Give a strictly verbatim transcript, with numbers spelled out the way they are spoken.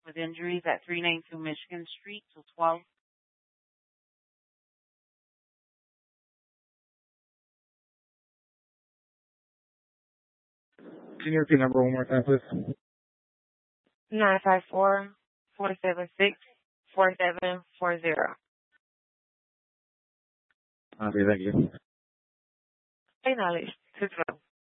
with injuries at three ninety-two Michigan Street to twelve. Can you repeat number one more time, please? nine five four, four seven six, four seven four zero. Okay, thank you. Acknowledged. To twelve.